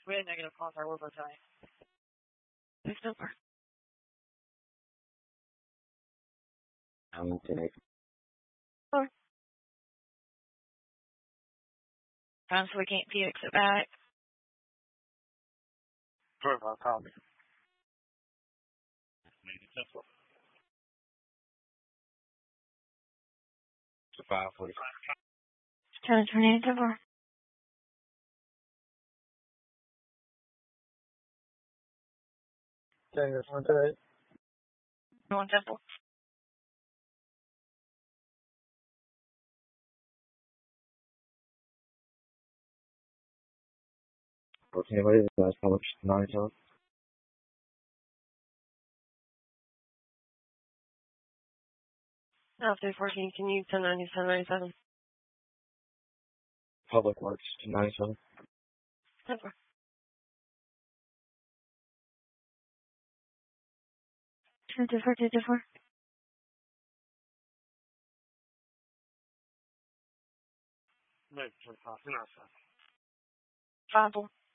We had negative calls our overtime. There's no part. Okay. So we can't Phoenix it back. Sure, I'll call me. It's a 5:45. Trying to turn it over. Dang, that's not good. One temple. Okay, what is it? That's how much tonight, huh? No, 314. Can you 1097? Public Works, 297. Temple. Two different. No, 25. No, sir. 5